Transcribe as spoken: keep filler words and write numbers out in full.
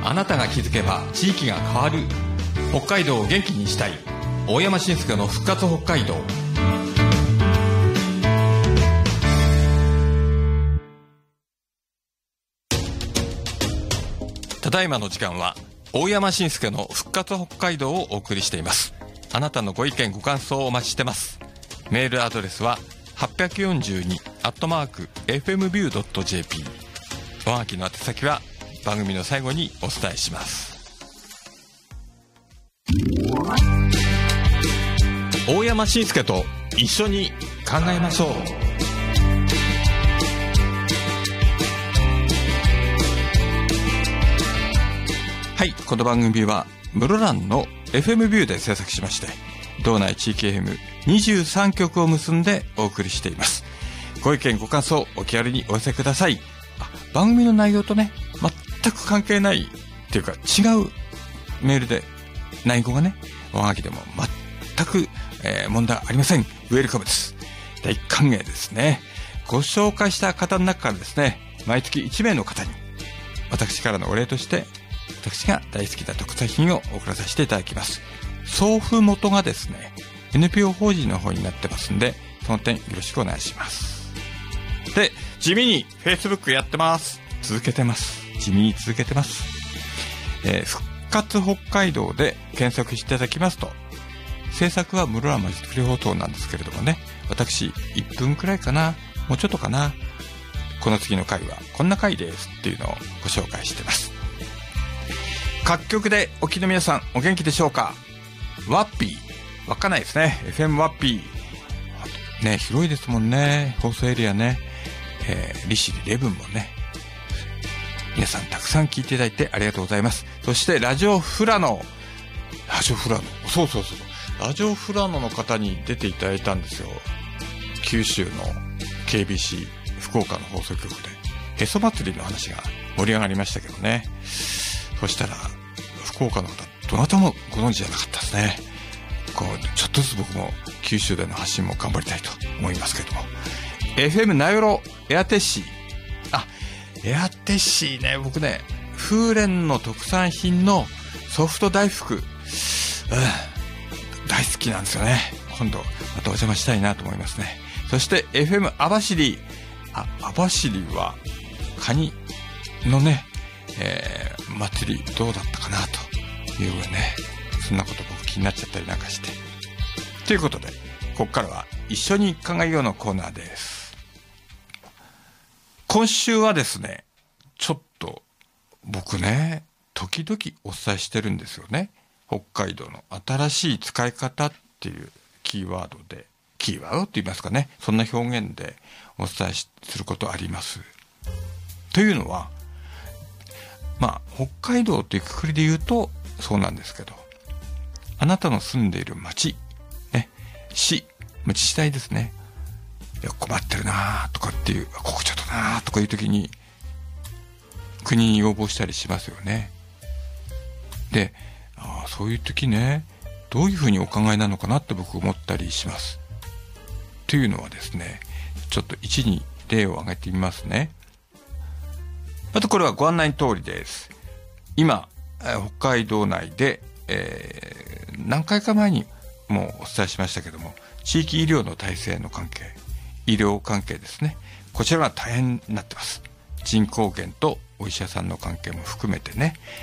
あなたが気づけば地域が変わる。北海道を元気にしたい。大山伸介の復活北海道。ただいまの時間は大山伸介の復活北海道をお送りしています。あなたのご意見ご感想をお待ちしてます。メールアドレスははちよんにアットマーク エフエムビュードットジェーピー。 おはがきの宛先は番組の最後にお伝えします。大山伸介と一緒に考えましょう。はい、この番組は室蘭の エフエム ビューで制作しまして、道内地域 エフエムにじゅうさん 局を結んでお送りしています。ご意見ご感想お気軽にお寄せください。あ、番組の内容とね全く関係ないっていうか違うメールで内容がね、おはがきでも全く、えー、問題ありません。ウェルカムです。大歓迎ですね。ご紹介した方の中からですね、毎月いち名の方に私からのお礼として私が大好きな特産品を送らさせていただきます。送付元がですね エヌピーオー 法人の方になってますんで、その点よろしくお願いします。で、地味に Facebook やってます。続けてます。地味に続けてます。えー、復活北海道で検索していただきますと、制作は室蘭まちづくり放送なんですけれどもね、私いっぷんくらいかな、もうちょっとかな、この次の回はこんな回ですっていうのをご紹介してます。各局でお聞きの皆さんお元気でしょうか。ワッピーわかんないですね。 エフエム ワッピーね、広いですもんね、放送エリアね。えー、利尻レブンもね、皆さんたくさん聞いていただいてありがとうございます。そしてラジオフラノ、ラジオフラノ、そうそうそう、ラジオフラノの方に出ていただいたんですよ。九州の ケービーシー 福岡の放送局でへそ祭りの話が盛り上がりましたけどね。そしたら福岡の方どなたもご存知じゃなかったですね。こうちょっとずつ僕も九州での発信も頑張りたいと思いますけども、 エフエム 名寄エアテッシー、あ、エアテッシーね、僕ね風蓮の特産品のソフト大福、うん、大好きなんですよね。今度またお邪魔したいなと思いますね。そして エフエム 網走、あ、網走はカニのね、えー、祭りどうだったかなというね、そんなこと僕気になっちゃったりなんかして。ということでここからは一緒に考えようのコーナーです。今週はですね、ちょっと僕ね時々お伝えしてるんですよね。北海道の新しい使い方っていうキーワードで、キーワードって言いますかね、そんな表現でお伝えすることあります。というのはまあ北海道というくくりで言うとそうなんですけど、あなたの住んでいる町ね、市、自治体ですね、いや困ってるなとかっていう、ここちょっとなとかいう時に国に要望したりしますよね。で、あ、そういう時ね、どういうふうにお考えなのかなって僕思ったりします。というのはですね、ちょっと一に例を挙げてみますね。まずこれはご案内の通りです。今北海道内で、えー、何回か前にもうお伝えしましたけども、地域医療の体制の関係、医療関係ですね、こちらが大変になってます。人口減とお医者さんの関係も含めてね、